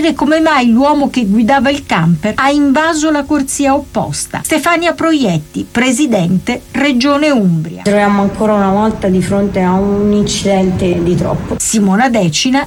capire come mai l'uomo che guidava il camper ha invaso la corsia opposta. Stefania Proietti, presidente Regione Umbria. Troviamo ancora una volta di fronte a un incidente di troppo. Simona Decina,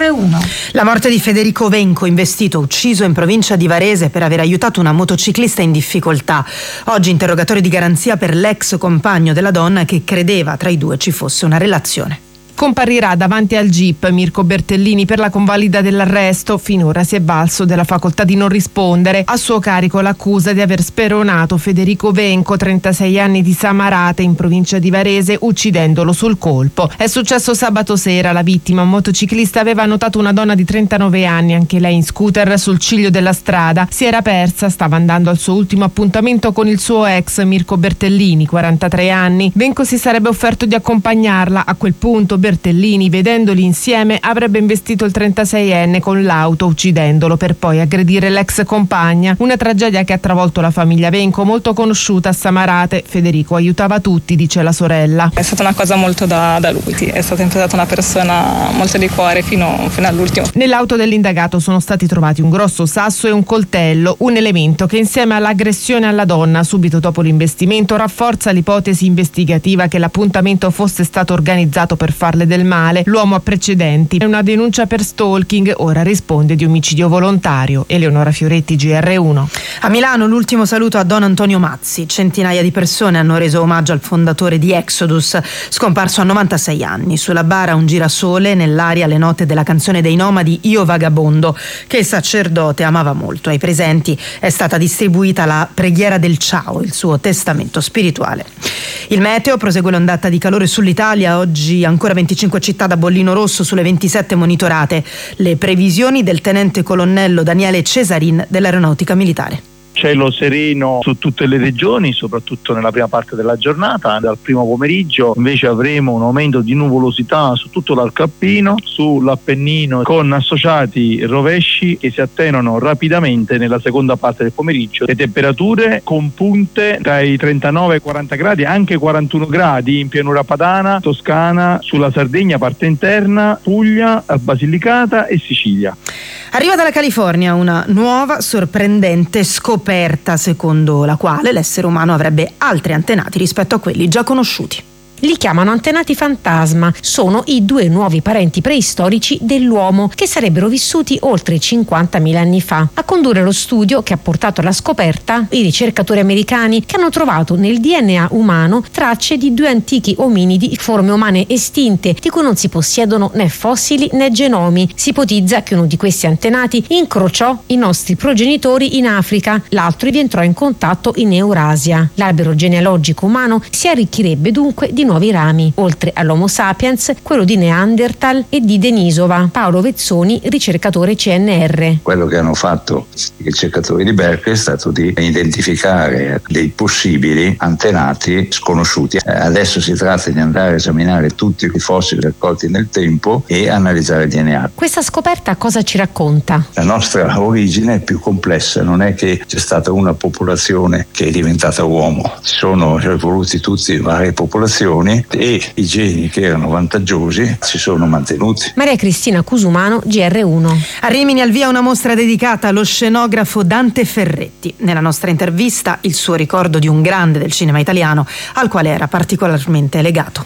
GR1. La morte di Federico Venco, investito, ucciso in provincia di Varese per aver aiutato una motociclista in difficoltà. Oggi interrogatorio di garanzia per l'ex compagno della donna che credeva tra i due ci fosse una relazione. Comparirà davanti al GIP Mirko Bertellini per la convalida dell'arresto. Finora si è valso della facoltà di non rispondere. A suo carico l'accusa di aver speronato Federico Venco, 36 anni, di Samarate in provincia di Varese, uccidendolo sul colpo. È successo sabato sera. La vittima, un motociclista, aveva notato una donna di 39 anni, anche lei in scooter, sul ciglio della strada. Si era persa, stava andando al suo ultimo appuntamento con il suo ex Mirko Bertellini, 43 anni. Venco si sarebbe offerto di accompagnarla. A quel punto Bertellini, vedendoli insieme, avrebbe investito il 36enne con l'auto, uccidendolo per poi aggredire l'ex compagna. Una tragedia che ha travolto la famiglia Venco, molto conosciuta a Samarate. Federico aiutava tutti, dice la sorella. È stata una cosa molto da lui, è stata sempre stata una persona molto di cuore fino all'ultimo. Nell'auto dell'indagato sono stati trovati un grosso sasso e un coltello, un elemento che insieme all'aggressione alla donna subito dopo l'investimento rafforza l'ipotesi investigativa che l'appuntamento fosse stato organizzato per farle del male. L'uomo ha precedenti. È una denuncia per stalking, ora risponde di omicidio volontario. Eleonora Fioretti, GR1. A Milano l'ultimo saluto a Don Antonio Mazzi. Centinaia di persone hanno reso omaggio al fondatore di Exodus, scomparso a 96 anni. Sulla bara un girasole, nell'aria le note della canzone dei Nomadi Io Vagabondo, che il sacerdote amava molto. Ai presenti è stata distribuita la preghiera del ciao, il suo testamento spirituale. Il meteo: prosegue l'ondata di calore sull'Italia, oggi ancora 25 città da bollino rosso sulle 27 monitorate. Le previsioni del tenente colonnello Daniele Cesarin dell'Aeronautica Militare. Cielo sereno su tutte le regioni, soprattutto nella prima parte della giornata. Dal primo pomeriggio invece avremo un aumento di nuvolosità su tutto l'arco alpino, sull'Appennino, con associati rovesci che si attenuano rapidamente nella seconda parte del pomeriggio. Le temperature con punte dai 39 ai 40 gradi, anche 41 gradi in pianura padana, Toscana, sulla Sardegna, parte interna, Puglia, Basilicata e Sicilia. Arriva dalla California una nuova sorprendente scoperta, secondo la quale l'essere umano avrebbe altri antenati rispetto a quelli già conosciuti. Li chiamano antenati fantasma. Sono i due nuovi parenti preistorici dell'uomo che sarebbero vissuti oltre 50.000 anni fa. A condurre lo studio che ha portato alla scoperta i ricercatori americani, che hanno trovato nel DNA umano tracce di due antichi ominidi, forme umane estinte, di cui non si possiedono né fossili né genomi. Si ipotizza che uno di questi antenati incrociò i nostri progenitori in Africa, l'altro rientrò in contatto in Eurasia. L'albero genealogico umano si arricchirebbe dunque di nuovi rami, oltre all'Homo sapiens, quello di Neanderthal e di Denisova. Paolo Vezzoni, ricercatore CNR. Quello che hanno fatto i ricercatori di Berkeley è stato di identificare dei possibili antenati sconosciuti. Adesso si tratta di andare a esaminare tutti i fossili raccolti nel tempo e analizzare il DNA. Questa scoperta cosa ci racconta? La nostra origine è più complessa, non è che c'è stata una popolazione che è diventata uomo, sono evoluti tutti varie popolazioni e i geni che erano vantaggiosi si sono mantenuti. Maria Cristina Cusumano, GR1. A Rimini al via una mostra dedicata allo scenografo Dante Ferretti. Nella nostra intervista il suo ricordo di un grande del cinema italiano al quale era particolarmente legato.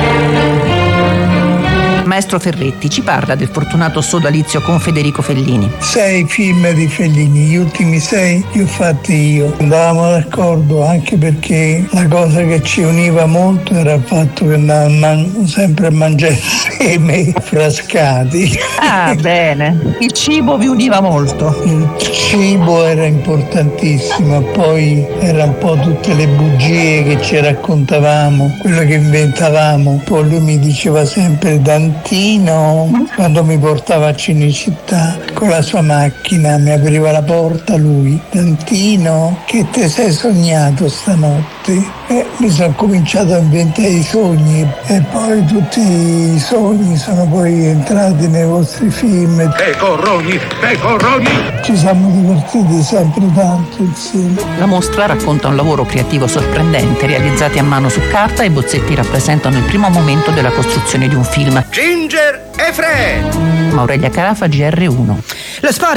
Maestro Ferretti ci parla del fortunato sodalizio con Federico Fellini. 6 film di Fellini, gli ultimi 6 li ho fatti io. Andavamo d'accordo anche perché la cosa che ci univa molto era il fatto che andavamo sempre a mangiare insieme frascati. Ah, bene. Il cibo vi univa molto. Il cibo era importantissimo, poi era un po' tutte le bugie che ci raccontavamo, quello che inventavamo. Poi lui mi diceva sempre quando mi portava a Cinecittà con la sua macchina, mi apriva la porta lui. Dantino, che te sei sognato stanotte? Mi sono cominciato a inventare i sogni e poi tutti i sogni sono poi entrati nei vostri film. Pecoroni! Ci siamo divertiti sempre tanto insieme. La mostra racconta un lavoro creativo sorprendente, realizzati a mano su carta, e bozzetti rappresentano il primo momento della costruzione di un film. Ginger e Fred! Aurelia Carafa, GR1. Lo sport